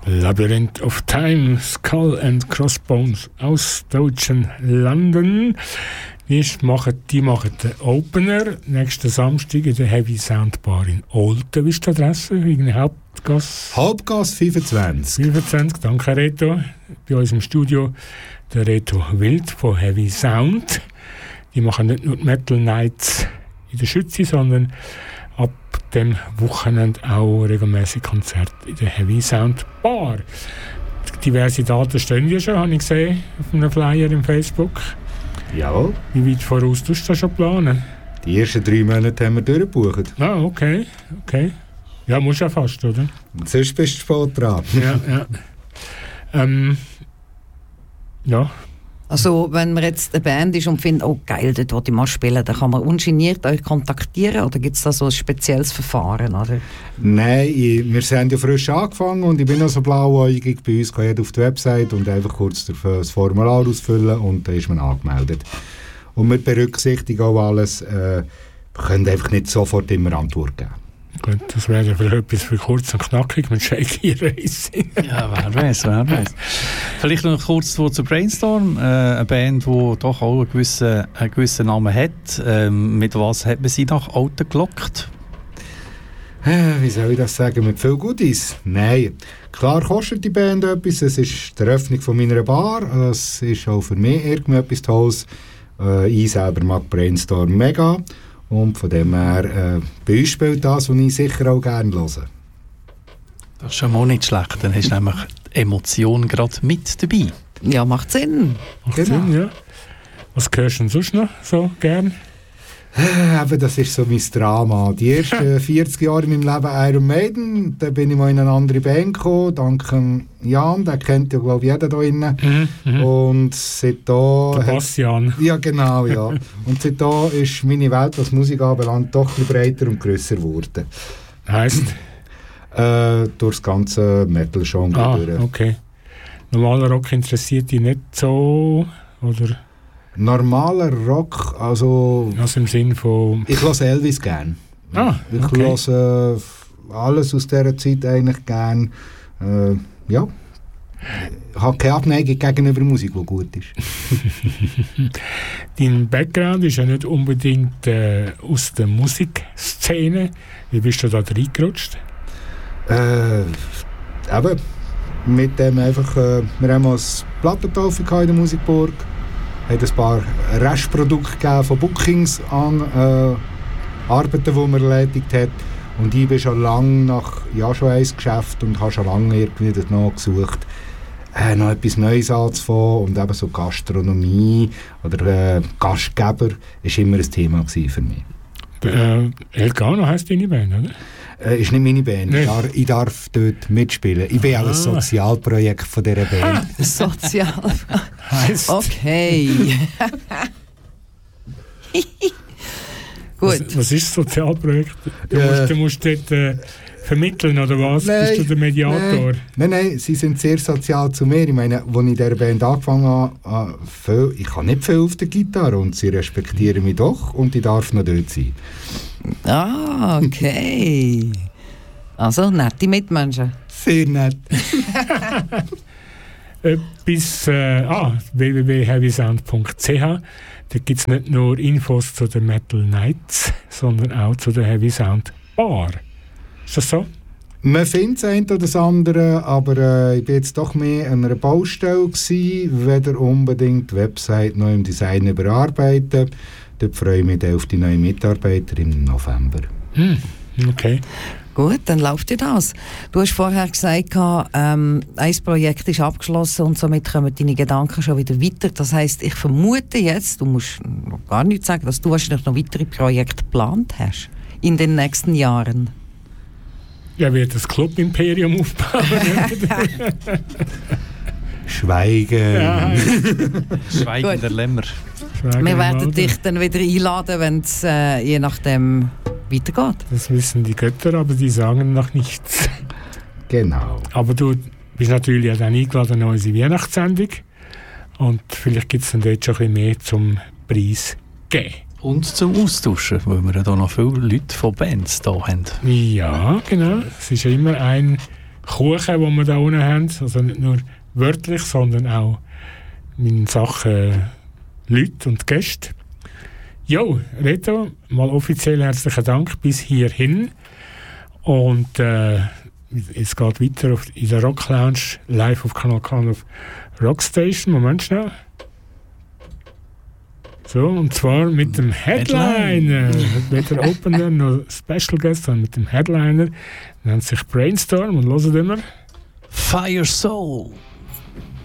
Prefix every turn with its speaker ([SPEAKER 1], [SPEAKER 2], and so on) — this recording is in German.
[SPEAKER 1] Labyrinth of Time, Skull and Crossbones aus deutschen Landen. Die machen den Opener nächsten Samstag in der Heavy Sound Bar in Olten. Wie ist die Adresse?
[SPEAKER 2] Hauptgasse 25.
[SPEAKER 1] 25, danke Reto. Bei uns im Studio der Reto Wild von Heavy Sound. Die machen nicht nur Metal Nights in der Schütze, sondern ab dem Wochenende auch regelmäßig Konzerte in der Heavy Sound Bar. Diverse Daten stehen ja schon, habe ich gesehen, auf einem Flyer im Facebook.
[SPEAKER 2] Jawohl.
[SPEAKER 1] Wie weit voraus tust du das schon planen?
[SPEAKER 2] Die ersten 3 Monate haben wir durchgebucht.
[SPEAKER 1] Ah, okay. Ja, muss ja fast, oder?
[SPEAKER 2] Und sonst bist du spät dran.
[SPEAKER 1] Ja.
[SPEAKER 3] Also, wenn man jetzt eine Band ist und findet, oh geil, dort will ich mal spielen, dann kann man ungeniert euch kontaktieren, oder gibt es da so ein spezielles Verfahren? Oder?
[SPEAKER 2] Nein, wir haben ja frisch angefangen und ich bin noch so blauäugig. Bei uns kann jeder auf die Website und einfach kurz das Formular ausfüllen und dann ist man angemeldet. Und wir berücksichtigen auch alles. Wir können einfach nicht sofort immer Antwort geben.
[SPEAKER 1] Gut, das wäre vielleicht etwas für kurz und knackig mit Shaky Racing.
[SPEAKER 4] Ja, wer weiß. Vielleicht noch kurz zu Brainstorm, eine Band, die doch auch einen gewissen Namen hat. Mit was hat man sie nach Alten gelockt?
[SPEAKER 2] Wie soll ich das sagen? Mit viel Goodies? Nein. Klar kostet die Band etwas. Es ist die Eröffnung von meiner Bar. Das ist auch für mich irgendwie etwas Tolles. Ich selber mag Brainstorm mega. Und von dem her, bei uns spielt das, was ich sicher auch gerne höre.
[SPEAKER 4] Das ist schon mal nicht schlecht, dann hast du nämlich die Emotion gerade mit dabei.
[SPEAKER 3] Ja, macht Sinn.
[SPEAKER 1] Sinn, ja. Was hörst du denn sonst noch so gern?
[SPEAKER 2] Eben, das ist so mein Drama. Die ersten 40 Jahre in meinem Leben Iron Maiden, da bin ich mal in eine andere Band gekommen, dank Jan, den kennt ja glaube ich jeder da drinnen. Und seitdem...
[SPEAKER 1] Bastian.
[SPEAKER 2] Ja, genau, ja. Und seitdem ist meine Welt, was Musik anbelangt, doch ein bisschen breiter und grösser geworden.
[SPEAKER 1] Heisst?
[SPEAKER 2] Durch das ganze Metal-Genre durch.
[SPEAKER 1] Okay. Normaler Rock interessiert dich nicht so, oder...
[SPEAKER 2] Normaler Rock, also
[SPEAKER 1] im Sinn von...
[SPEAKER 2] Ich höre Elvis gern.
[SPEAKER 1] Okay.
[SPEAKER 2] Ich höre alles aus dieser Zeit eigentlich gern. Ja. Ich habe keine Abneigung gegenüber Musik, die gut ist.
[SPEAKER 1] Dein Background ist ja nicht unbedingt aus der Musikszene. Wie bist du da reingerutscht?
[SPEAKER 2] Eben, mit dem einfach... wir haben eine Plattentaufe in der Musikburg. Es hat ein paar Restprodukte von Bookings an Arbeiten, die man erledigt hat. Und ich bin schon lange schon ein Geschäft und habe schon lange irgendwie danach gesucht, noch etwas Neues anzufangen. Und eben so Gastronomie oder Gastgeber war immer ein Thema für mich.
[SPEAKER 1] Elgano heisst deine Band, oder?
[SPEAKER 2] Ist nicht meine Band. Nee. Ich darf dort mitspielen. Ich bin auch ein Sozialprojekt von dieser Band.
[SPEAKER 3] Sozial. Okay. Gut.
[SPEAKER 1] Was ist das Sozialprojekt? Du musst dort vermitteln, oder was?
[SPEAKER 2] Nein,
[SPEAKER 1] bist du der Mediator?
[SPEAKER 2] Nein, sie sind sehr sozial zu mir. Ich meine, als ich in dieser Band angefangen habe, ich kann nicht viel auf der Gitarre und sie respektieren mich doch und ich darf noch dort sein.
[SPEAKER 3] Ah, okay. Also, nette Mitmenschen.
[SPEAKER 2] Sehr nett.
[SPEAKER 1] www.heavysound.ch. Da gibt es nicht nur Infos zu den Metal Nights, sondern auch zu der Heavy Sound Bar. Ist das so?
[SPEAKER 2] Man findet das eine oder das andere, aber ich war jetzt doch mehr an einer Baustelle gewesen, weder unbedingt die Website noch im Design überarbeiten. Dort freue ich mich auf die neuen Mitarbeiter im November.
[SPEAKER 1] Okay.
[SPEAKER 3] Gut, dann läuft dir das. Du hast vorher gesagt, ein Projekt ist abgeschlossen und somit kommen deine Gedanken schon wieder weiter. Das heisst, ich vermute jetzt, du musst noch gar nichts sagen, dass du wahrscheinlich noch weitere Projekte geplant hast in den nächsten Jahren.
[SPEAKER 1] Ja, wird das Club-Imperium aufbauen?
[SPEAKER 2] Schweigen.
[SPEAKER 1] Ja.
[SPEAKER 4] Schweigen der Lämmer.
[SPEAKER 3] Wir werden dich dann wieder einladen, wenn es je nachdem weitergeht.
[SPEAKER 1] Das wissen die Götter, aber die sagen noch nichts.
[SPEAKER 2] Genau.
[SPEAKER 1] Aber du bist natürlich auch dann eingeladen an unsere Weihnachtssendung. Und vielleicht gibt es dann dort schon ein bisschen mehr zum Preis geben.
[SPEAKER 4] Und zum Austauschen, weil wir ja da noch viele Leute von Bands da haben.
[SPEAKER 1] Ja, genau. Es ist ja immer ein Kuchen, den wir da unten haben. Also nicht nur wörtlich, sondern auch in Sachen Leute und Gäste. Jo, Reto, mal offiziell herzlichen Dank bis hierhin. Und es geht weiter in der Rock Lounge live auf Kanal K auf Rockstation. Moment schnell. So, und zwar mit dem Headliner. Weder Opener noch Special Guest, sondern mit dem Headliner. Nennt sich Brainstorm und hört immer
[SPEAKER 4] Fire Soul.